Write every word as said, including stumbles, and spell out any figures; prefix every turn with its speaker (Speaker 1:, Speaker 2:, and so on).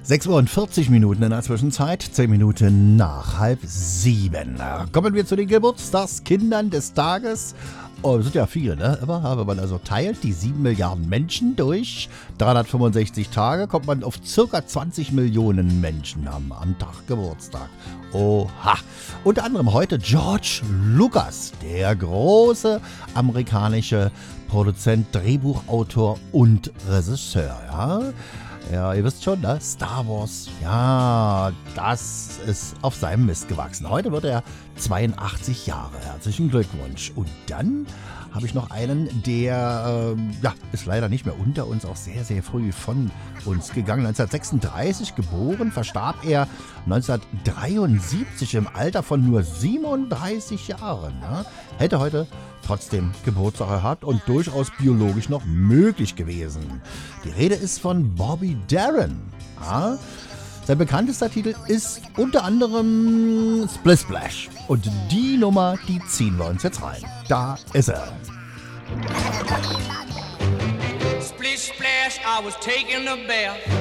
Speaker 1: sechs Uhr und vierzig Minuten in der Zwischenzeit, zehn Minuten nach halb sieben. Kommen wir zu den Geburtstagskindern des Tages. Oh, das sind ja viele, ne? Aber wenn man also teilt, die sieben Milliarden Menschen durch dreihundertfünfundsechzig Tage, kommt man auf circa zwanzig Millionen Menschen haben am Tag Geburtstag. Oha! Unter anderem heute George Lucas, der große amerikanische Produzent, Drehbuchautor und Regisseur, ja? Ja, ihr wisst schon, ne? Star Wars, ja, das ist auf seinem Mist gewachsen. Heute wird er zweiundachtzig Jahre. Herzlichen Glückwunsch. Und dann habe ich noch einen, der, ähm, ja, ist leider nicht mehr unter uns, auch sehr, sehr früh von uns gegangen. neunzehnhundertsechsunddreißig geboren, verstarb er neunzehnhundertdreiundsiebzig im Alter von nur siebenunddreißig Jahren. Ne? Hätte heute trotzdem Geburtstag gehabt und durchaus biologisch noch möglich gewesen. Die Rede ist von Bobby Darin. Ja? Sein bekanntester Titel ist unter anderem Splish Splash. Und die Nummer, die ziehen wir uns jetzt rein. Da ist er.
Speaker 2: Splish splash, I was taking a bath.